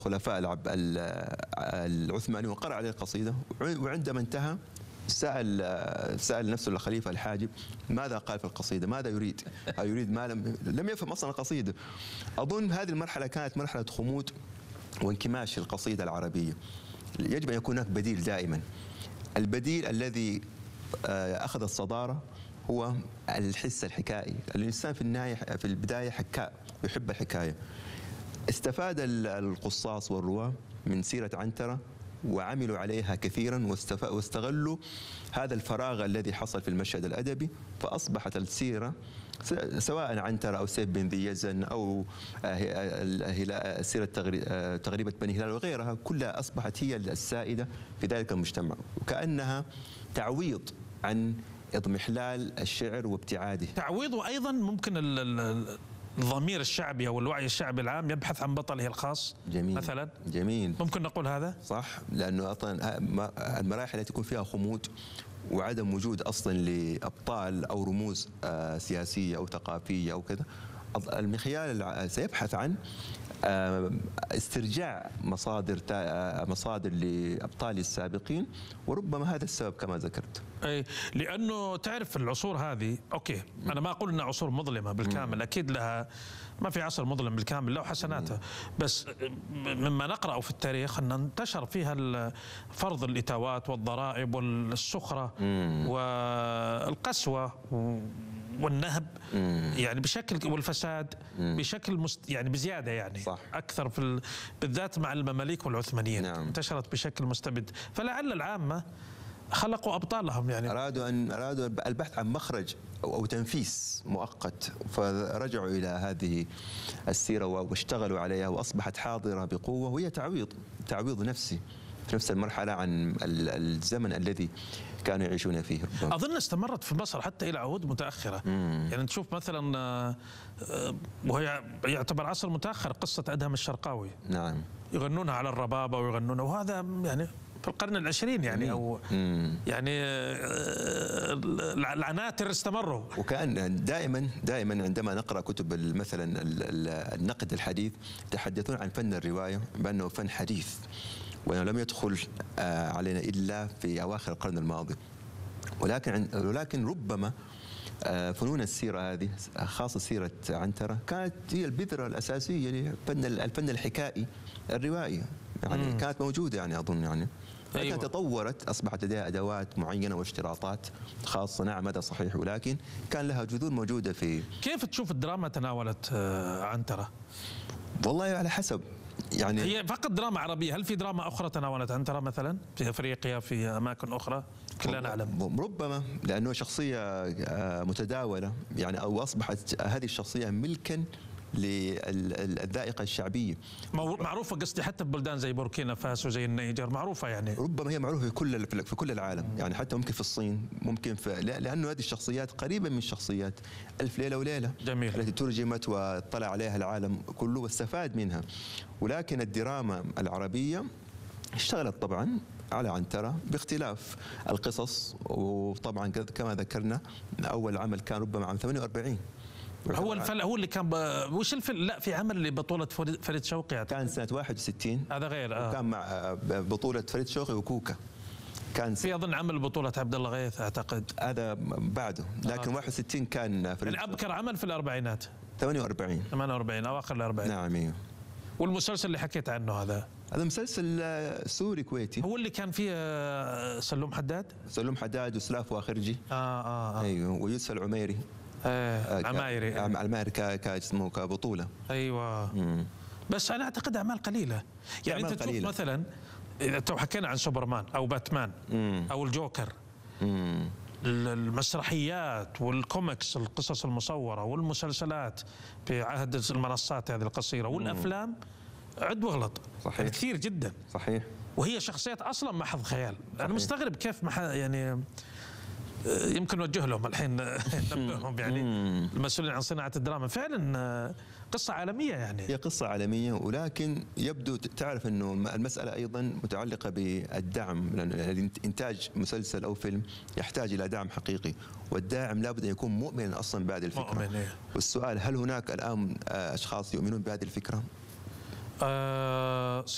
خلفاء العثماني وقرأ عليه القصيدة، وعندما انتهى سأل نفسه الخليفة الحاجب ماذا قال في القصيدة، ماذا يريد؟ يريد ما لم يفهم أصلا القصيدة. أظن هذه المرحلة كانت مرحلة خمود وانكماش القصيدة العربية. يجب أن يكون هناك بديل دائما. البديل الذي أخذ الصدارة هو الحس الحكائي. الإنسان في النهاية في البداية حكاء يحب الحكاية. استفاد القصاص والرواة من سيرة عنترة وعملوا عليها كثيرا واستغلوا هذا الفراغ الذي حصل في المشهد الأدبي، فأصبحت السيرة سواء عنترة أو سيف بن ذي يزن أو سيرة تغريبة بني هلال وغيرها، كلها أصبحت هي السائدة في ذلك المجتمع، وكأنها تعويض عن اضمحلال الشعر وابتعاده. تعويض، وأيضا ممكن الضمير الشعبي أو الوعي الشعبي العام يبحث عن بطله الخاص. جميل مثلا جميل، ممكن نقول هذا صح، لأنه أصلا المراحل التي تكون فيها خمود وعدم وجود أصلا لأبطال أو رموز سياسية أو ثقافية أو كذا، المخيال سيبحث عن استرجاع مصادر لأبطال السابقين، وربما هذا السبب كما ذكرت. أي لأنه تعرف العصور هذه، أوكي أنا ما أقول أنها عصور مظلمة بالكامل، أكيد لها، ما في عصر مظلم بالكامل، له حسناته، بس مما نقرأ في التاريخ أن انتشر فيها فرض الإتاوات والضرائب والسخرة والقسوة والنهب، يعني بشكل، والفساد بشكل يعني بزياده، يعني صح. اكثر بالذات مع المماليك والعثمانيين. نعم. انتشرت بشكل مستبد، فلعل العامه خلقوا ابطالهم، يعني ارادوا البحث عن مخرج او تنفيس مؤقت، فرجعوا الى هذه السيره واشتغلوا عليها، واصبحت حاضره بقوه، وهي تعويض نفسي في نفس المرحله عن الزمن الذي كانوا يعيشون فيه. ربما أظن استمرت في مصر حتى إلى عهود متأخرة. يعني نشوف مثلا، وهي يعتبر عصر متأخر، قصة أدهم الشرقاوي. نعم. يغنونها على الربابة ويغنونها، وهذا يعني في القرن العشرين، يعني أو يعني العناتر استمروا. وكأن دائما عندما نقرأ كتب مثلا النقد الحديث يتحدثون عن فن الرواية بأنه فن حديث، وأنه لم يدخل علينا إلا في أواخر القرن الماضي، ولكن ربما فنون السيرة هذه، خاصة سيرة عنترة، كانت هي البذرة الأساسية للفن الحكائي الروائي، يعني كانت موجودة، يعني أظن يعني لكن تطورت، أصبحت لديها أدوات معينة واشتراطات خاصة. نعم هذا صحيح، ولكن كان لها جذور موجودة في. كيف تشوف الدراما تناولت عنترة؟ والله على حسب، يعني هي فقط دراما عربية، هل في دراما أخرى تناولت عنترة مثلا في أفريقيا في أماكن أخرى كلنا نعلم؟ ربما لأنه شخصية متداولة، يعني أو أصبحت هذه الشخصية ملكا للذائقة الشعبية، معروفة، قصدي حتى ببلدان زي بوركينا فاسو زي النيجر معروفة، يعني ربما هي معروفة في كل العالم، يعني حتى ممكن في الصين، ممكن لأنه هذه الشخصيات قريبة من شخصيات ألف ليلة وليلة. جميل. التي ترجمت واطلع عليها العالم كله واستفاد منها. ولكن الدراما العربية اشتغلت طبعا على عنترة باختلاف القصص، وطبعا كما ذكرنا أول عمل كان ربما عام 48. هو اللي كان وش الفيلم؟ لا، في عمل اللي بطولة فريد شوقي كان سنة 61. هذا غير كان مع بطولة فريد شوقي وكوكا. كان في أظن عمل بطولة عبد الله غيث أعتقد، هذا بعده، لكن 61 كان فريد يعني أبكر عمل في الأربعينات. 48 أواخر الأربعينات. نعم. ايوه. والمسلسل اللي حكيت عنه هذا مسلسل سوري كويتي، هو اللي كان فيه سلوم حداد وسلاف واخرجي. ايوه، ويوسف العميري. عمايري اسمه كبطولة. ايوه. بس انا اعتقد اعمال قليله، يعني انت تشوف مثلا تو حكينا عن سوبرمان او باتمان او الجوكر، المسرحيات والكوميكس، القصص المصوره والمسلسلات في عهد المنصات هذه القصيره، والافلام عد واغلط. صحيح. يعني كثير جدا. صحيح. وهي شخصيات اصلا محض خيال. انا مستغرب كيف يعني يمكن نوجه لهم الحين ننبههم، يعني المسؤولين عن صناعة الدراما، فعلا قصة عالمية، يعني هي قصة عالمية، ولكن يبدو تعرف أنه المسألة أيضا متعلقة بالدعم، لأن إنتاج مسلسل أو فيلم يحتاج إلى دعم حقيقي، والداعم لابد أن يكون مؤمنا أصلا بهذه الفكرة. مؤمن. والسؤال، هل هناك الآن أشخاص يؤمنون بهذه الفكرة؟